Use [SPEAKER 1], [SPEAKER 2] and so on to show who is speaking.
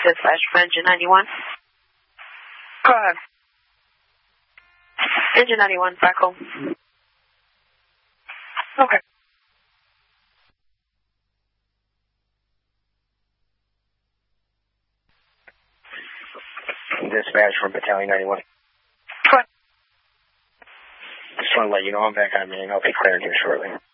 [SPEAKER 1] Dispatch for Engine 91.
[SPEAKER 2] Go ahead.
[SPEAKER 1] Engine 91, back home.
[SPEAKER 2] Okay.
[SPEAKER 3] Dispatch for Battalion 91.
[SPEAKER 2] Go ahead.
[SPEAKER 3] Just want to let you know I'm back on main. I'll be clearing here shortly.